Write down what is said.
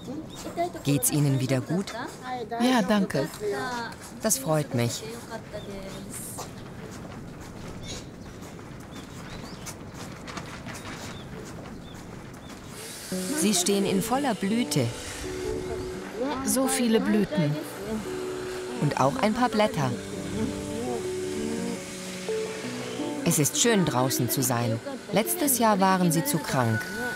Geht's Ihnen wieder gut? Ja, danke. Das freut mich. Sie stehen in voller Blüte So viele Blüten. und auch ein paar Blätter. Es ist schön, draußen zu sein. Letztes Jahr waren Sie zu krank.